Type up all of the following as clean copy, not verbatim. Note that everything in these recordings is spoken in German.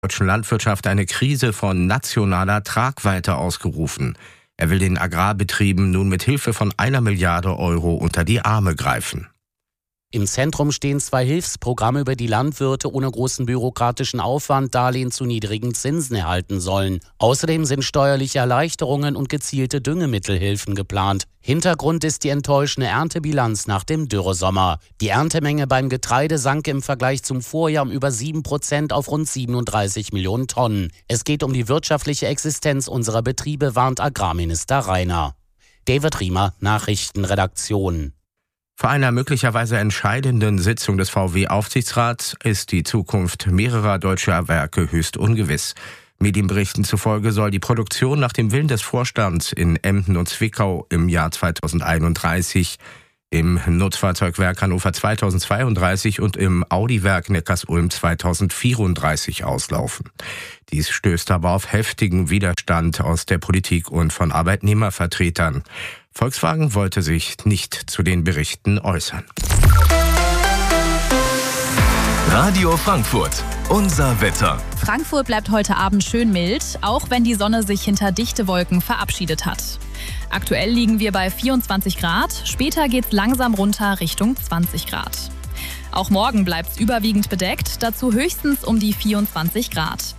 deutschen Landwirtschaft eine Krise von nationaler Tragweite ausgerufen. Er will den Agrarbetrieben nun mit Hilfe von 1 Milliarde Euro unter die Arme greifen. Im Zentrum stehen 2 Hilfsprogramme, über die Landwirte ohne großen bürokratischen Aufwand Darlehen zu niedrigen Zinsen erhalten sollen. Außerdem sind steuerliche Erleichterungen und gezielte Düngemittelhilfen geplant. Hintergrund ist die enttäuschende Erntebilanz nach dem Dürresommer. Die Erntemenge beim Getreide sank im Vergleich zum Vorjahr um über 7% auf rund 37 Millionen Tonnen. Es geht um die wirtschaftliche Existenz unserer Betriebe, warnt Agrarminister Rainer. David Riemer, Nachrichtenredaktion. Vor einer möglicherweise entscheidenden Sitzung des VW-Aufsichtsrats ist die Zukunft mehrerer deutscher Werke höchst ungewiss. Medienberichten zufolge soll die Produktion nach dem Willen des Vorstands in Emden und Zwickau im Jahr 2031, im Nutzfahrzeugwerk Hannover 2032 und im Audi-Werk Neckarsulm 2034 auslaufen. Dies stößt aber auf heftigen Widerstand aus der Politik und von Arbeitnehmervertretern. Volkswagen wollte sich nicht zu den Berichten äußern. Radio Frankfurt, unser Wetter. Frankfurt bleibt heute Abend schön mild, auch wenn die Sonne sich hinter dichte Wolken verabschiedet hat. Aktuell liegen wir bei 24 Grad, später geht's langsam runter Richtung 20 Grad. Auch morgen bleibt's überwiegend bedeckt, dazu höchstens um die 24 Grad.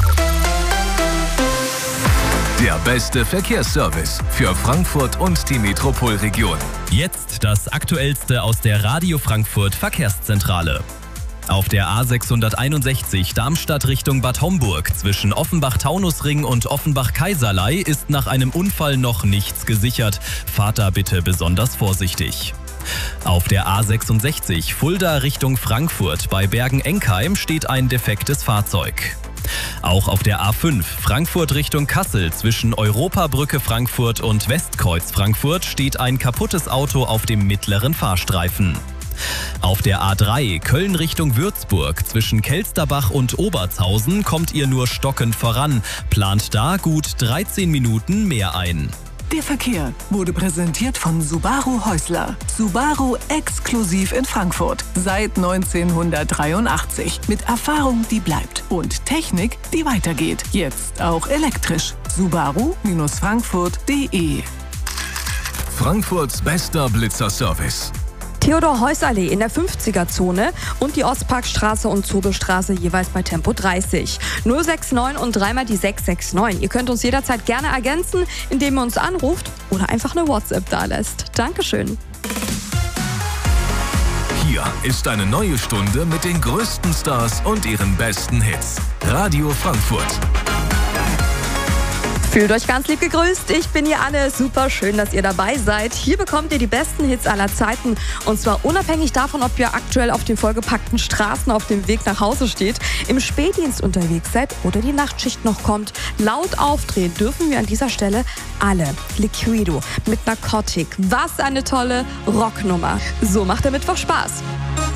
Der beste Verkehrsservice für Frankfurt und die Metropolregion. Jetzt das Aktuellste aus der Radio Frankfurt Verkehrszentrale. Auf der A661 Darmstadt Richtung Bad Homburg zwischen Offenbach-Taunusring und Offenbach-Kaiserlei ist nach einem Unfall noch nichts gesichert. Fahrt da bitte besonders vorsichtig. Auf der A66 Fulda Richtung Frankfurt bei Bergen-Enkheim steht ein defektes Fahrzeug. Auch auf der A5 Frankfurt Richtung Kassel zwischen Europabrücke Frankfurt und Westkreuz Frankfurt steht ein kaputtes Auto auf dem mittleren Fahrstreifen. Auf der A3 Köln Richtung Würzburg zwischen Kelsterbach und Obertshausen kommt ihr nur stockend voran, plant da gut 13 Minuten mehr ein. Der Verkehr wurde präsentiert von Subaru Häusler. Subaru exklusiv in Frankfurt. Seit 1983. Mit Erfahrung, die bleibt. Und Technik, die weitergeht. Jetzt auch elektrisch. Subaru-Frankfurt.de. Frankfurts bester Blitzerservice. Theodor-Heuss-Allee in der 50er-Zone und die Ostparkstraße und Zobelstraße jeweils bei Tempo 30. 069 und dreimal die 669. Ihr könnt uns jederzeit gerne ergänzen, indem ihr uns anruft oder einfach eine WhatsApp dalässt. Dankeschön. Hier ist eine neue Stunde mit den größten Stars und ihren besten Hits. Radio Frankfurt. Fühlt euch ganz lieb gegrüßt. Ich bin hier Anne. Super schön, dass ihr dabei seid. Hier bekommt ihr die besten Hits aller Zeiten. Und zwar unabhängig davon, ob ihr aktuell auf den vollgepackten Straßen auf dem Weg nach Hause steht, im Spätdienst unterwegs seid oder die Nachtschicht noch kommt. Laut aufdrehen dürfen wir an dieser Stelle alle. Liquido mit Narcotic. Was eine tolle Rocknummer. So macht der Mittwoch Spaß.